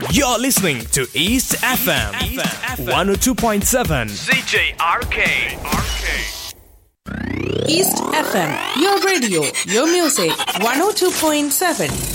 You're listening to East FM 102.7 CJRK. East FM, your radio, your music, 102.7.